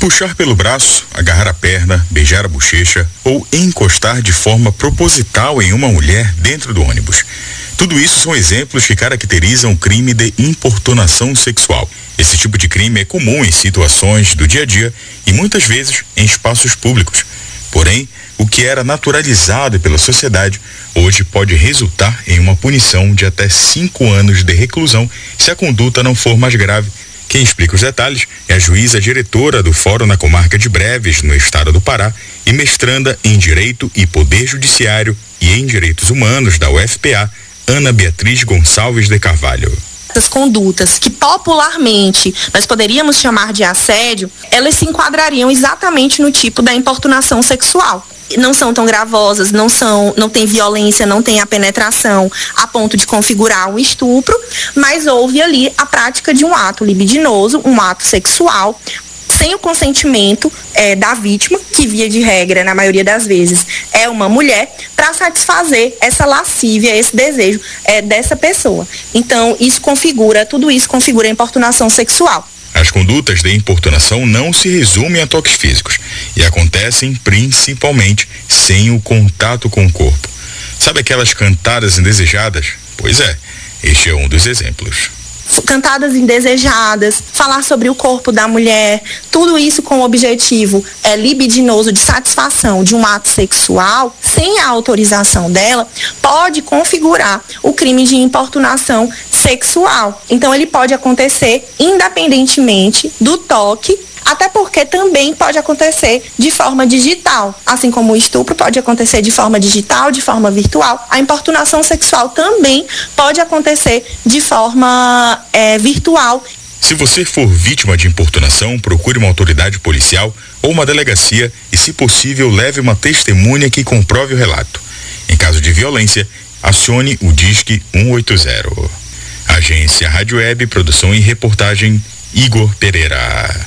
Puxar pelo braço, agarrar a perna, beijar a bochecha ou encostar de forma proposital em uma mulher dentro do ônibus. Tudo isso são exemplos que caracterizam o crime de importunação sexual. Esse tipo de crime é comum em situações do dia a dia e muitas vezes em espaços públicos. Porém, o que era naturalizado pela sociedade, hoje pode resultar em uma punição de até 5 anos de reclusão se a conduta não for mais grave. Quem explica os detalhes é a juíza diretora do Fórum na Comarca de Breves, no estado do Pará, e mestranda em Direito e Poder Judiciário e em Direitos Humanos da UFPA, Ana Beatriz Gonçalves de Carvalho. Essas condutas que popularmente nós poderíamos chamar de assédio, elas se enquadrariam exatamente no tipo da importunação sexual. Não são tão gravosas, não tem violência, não tem a penetração a ponto de configurar um estupro, mas houve ali a prática de um ato libidinoso, um ato sexual, sem o consentimento da vítima, que via de regra, na maioria das vezes, é uma mulher, para satisfazer essa lascívia, esse desejo dessa pessoa. Então, tudo isso configura a importunação sexual. As condutas de importunação não se resumem a toques físicos e acontecem principalmente sem o contato com o corpo. Sabe aquelas cantadas indesejadas? Pois é, este é um dos exemplos. Cantadas indesejadas, falar sobre o corpo da mulher, tudo isso com o objetivo libidinoso de satisfação de um ato sexual, sem a autorização dela, pode configurar o crime de importunação sexual. Então ele pode acontecer independentemente do toque, até porque também pode acontecer de forma digital. Assim como o estupro pode acontecer de forma digital, de forma virtual, a importunação sexual também pode acontecer de forma virtual. Se você for vítima de importunação, procure uma autoridade policial ou uma delegacia e, se possível, leve uma testemunha que comprove o relato. Em caso de violência, acione o Disque 180. Agência Rádio Web, produção e reportagem, Igor Pereira.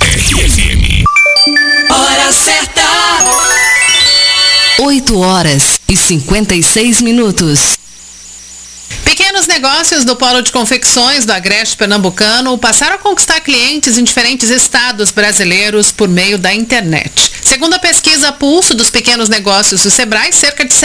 RFM. Hora certa. 8h56. Pequenos negócios do Polo de Confecções do Agreste Pernambucano passaram a conquistar clientes em diferentes estados brasileiros por meio da internet. Segundo a pesquisa Pulso dos Pequenos Negócios do Sebrae, cerca de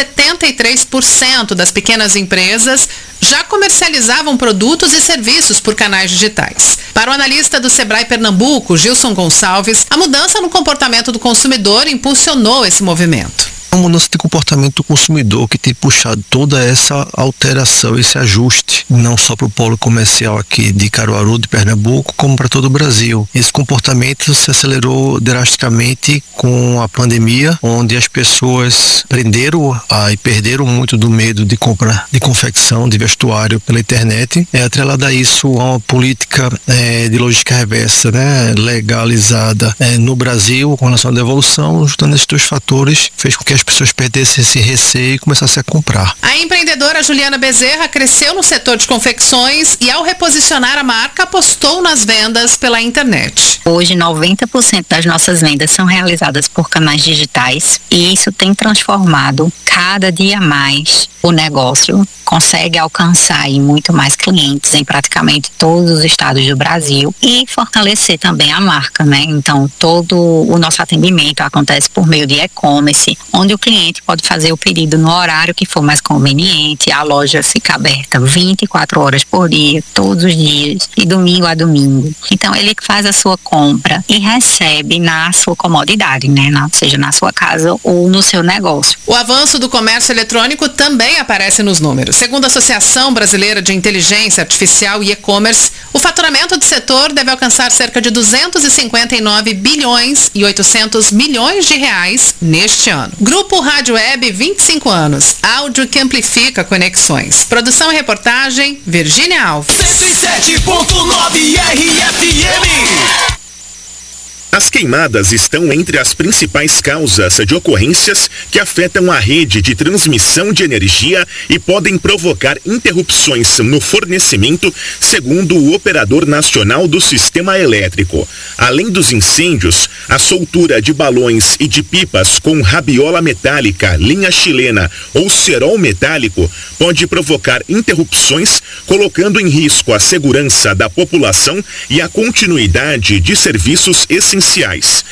73% das pequenas empresas já comercializavam produtos e serviços por canais digitais. Para o analista do Sebrae Pernambuco, Gilson Gonçalves, a mudança no comportamento do consumidor impulsionou esse movimento. É uma mudança de comportamento do consumidor que tem puxado toda essa alteração, esse ajuste, não só para o polo comercial aqui de Caruaru, de Pernambuco, como para todo o Brasil. Esse comportamento se acelerou drasticamente com a pandemia, onde as pessoas aprenderam e perderam muito do medo de compra de confecção, de vestuário pela internet. Atrelada a isso, a uma política de logística reversa, legalizada no Brasil, com relação à devolução, juntando esses dois fatores, fez com que as pessoas perdessem esse receio e começassem a comprar. A empreendedora Juliana Bezerra cresceu no setor de confecções e, ao reposicionar a marca, apostou nas vendas pela internet. Hoje, 90% das nossas vendas são realizadas por canais digitais e isso tem transformado cada dia mais o negócio. Consegue alcançar aí muito mais clientes em praticamente todos os estados do Brasil e fortalecer também a marca, Então, todo o nosso atendimento acontece por meio de e-commerce, onde o cliente pode fazer o pedido no horário que for mais conveniente. A loja fica aberta 24 horas por dia, todos os dias, de domingo a domingo. Então, ele faz a sua compra e recebe na sua comodidade, seja na sua casa ou no seu negócio. O avanço do comércio eletrônico também aparece nos números. Segundo a Associação Brasileira de Inteligência Artificial e E-Commerce, o faturamento do setor deve alcançar cerca de 259 bilhões e 800 milhões de reais neste ano. Grupo Rádio Web, 25 anos. Áudio que amplifica conexões. Produção e reportagem, Virgínia Alves. 107.9 RFM. As queimadas estão entre as principais causas de ocorrências que afetam a rede de transmissão de energia e podem provocar interrupções no fornecimento, segundo o Operador Nacional do Sistema Elétrico. Além dos incêndios, a soltura de balões e de pipas com rabiola metálica, linha chilena ou cerol metálico pode provocar interrupções, colocando em risco a segurança da população e a continuidade de serviços essenciais.